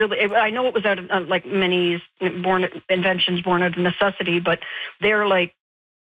really, I know it was out of like many inventions born out of necessity, but they're like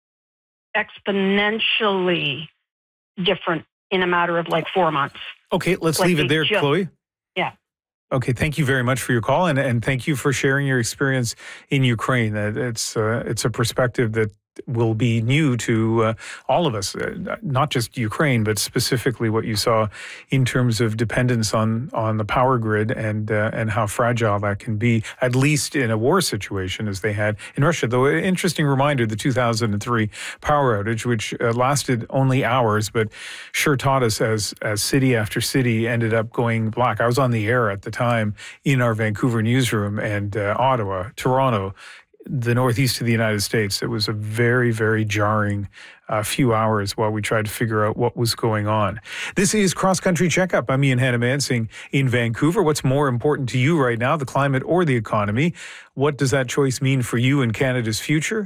exponentially different in a matter of like 4 months. Okay, let's leave it there, Chloe. Yeah. Okay, thank you very much for your call, and thank you for sharing your experience in Ukraine. It's a perspective that will be new to all of us, not just Ukraine, but specifically what you saw in terms of dependence on the power grid and how fragile that can be, at least in a war situation as they had in Russia. Though, an interesting reminder, the 2003 power outage, which lasted only hours, but sure taught us as city after city ended up going black. I was on the air at the time in our Vancouver newsroom, and Ottawa, Toronto, the northeast of the United States. It was a very, very jarring few hours while we tried to figure out what was going on. This is Cross Country Checkup. I'm Ian Hannah-Mansing in Vancouver. What's more important to you right now, the climate or the economy? What does that choice mean for you and Canada's future?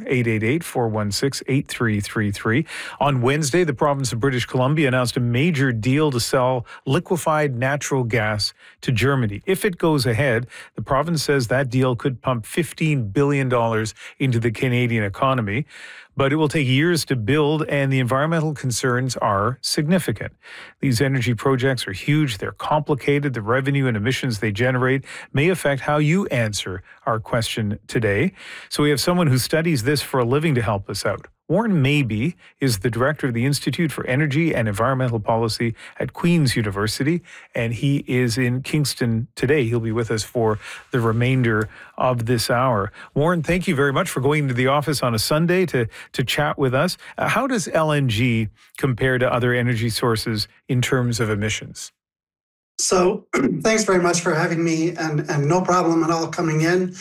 888-416-8333. On Wednesday, the province of British Columbia announced a major deal to sell liquefied natural gas to Germany. If it goes ahead, the province says that deal could pump $15 billion into the Canadian economy. But it will take years to build, and the environmental concerns are significant. These energy projects are huge, they're complicated, the revenue and emissions they generate may affect how you answer our question today. So we have someone who studies this for a living to help us out. Warren Mabey is the director of the Institute for Energy and Environmental Policy at Queen's University, and he is in Kingston today. He'll be with us for the remainder of this hour. Warren, thank you very much for going to the office on a Sunday to chat with us. How does LNG compare to other energy sources in terms of emissions? So thanks very much for having me, and no problem at all coming in.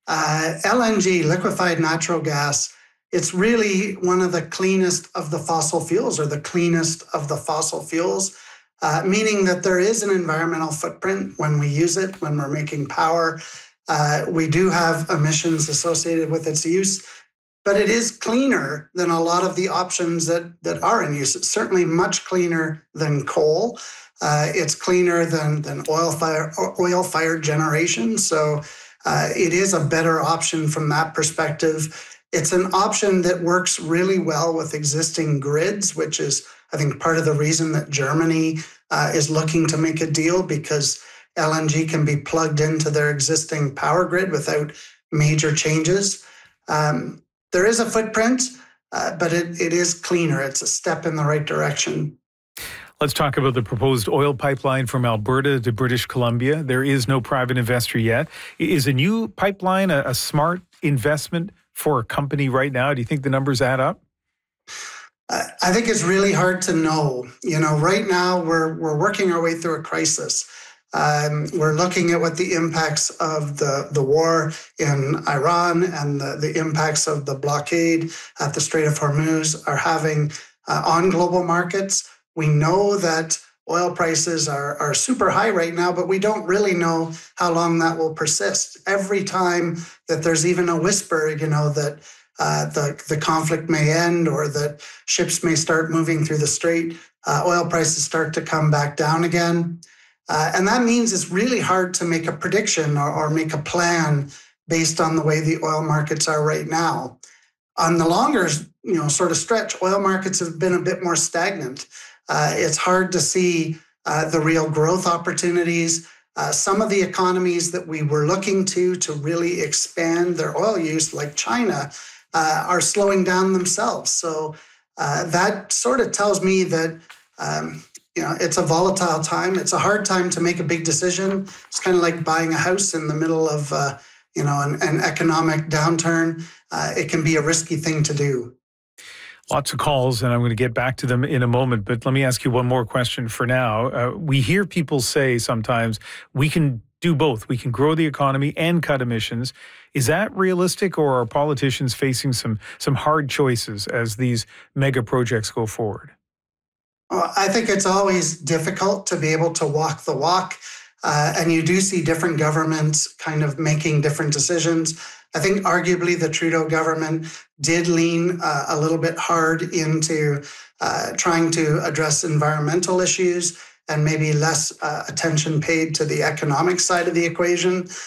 LNG, liquefied natural gas, it's really one of the cleanest of the fossil fuels, or the cleanest of the fossil fuels, meaning that there is an environmental footprint when we use it, when we're making power. We do have emissions associated with its use, but it is cleaner than a lot of the options that are in use. It's certainly much cleaner than coal. It's cleaner than oil-fired generation. So it is a better option from that perspective. It's an option that works really well with existing grids, which is, I think, part of the reason that Germany is looking to make a deal, because LNG can be plugged into their existing power grid without major changes. There is a footprint, but it is cleaner. It's a step in the right direction. Let's talk about the proposed oil pipeline from Alberta to British Columbia. There is no private investor yet. Is a new pipeline a smart investment for a company right now? Do you think the numbers add up? I think it's really hard to know. Right now we're working our way through a crisis. We're looking at what the impacts of the war in Iran and the impacts of the blockade at the Strait of Hormuz are having on global markets. We know that oil prices are super high right now, but we don't really know how long that will persist. Every time that there's even a whisper, that the conflict may end, or that ships may start moving through the strait, oil prices start to come back down again. And that means it's really hard to make a prediction or make a plan based on the way the oil markets are right now. On the longer, sort of stretch, oil markets have been a bit more stagnant. It's hard to see the real growth opportunities. Some of the economies that we were looking to really expand their oil use, like China, are slowing down themselves. So that sort of tells me that it's a volatile time. It's a hard time to make a big decision. It's kind of like buying a house in the middle of an economic downturn. It can be a risky thing to do. Lots of calls, and I'm going to get back to them in a moment, but let me ask you one more question for now. We hear people say sometimes we can do both. We can grow the economy and cut emissions. Is that realistic, or are politicians facing some hard choices as these mega projects go forward? I think it's always difficult to be able to walk the walk, and you do see different governments kind of making different decisions. I think arguably the Trudeau government did lean a little bit hard into trying to address environmental issues, and maybe less attention paid to the economic side of the equation.